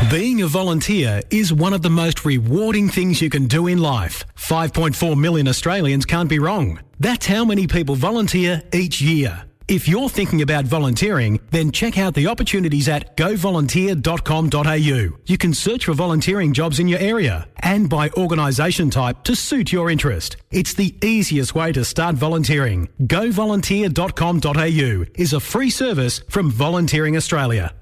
Being a volunteer is one of the most rewarding things you can do in life. 5.4 million Australians can't be wrong. That's how many people volunteer each year. If you're thinking about volunteering, then check out the opportunities at govolunteer.com.au. You can search for volunteering jobs in your area and by organisation type to suit your interest. It's the easiest way to start volunteering. Govolunteer.com.au is a free service from Volunteering Australia.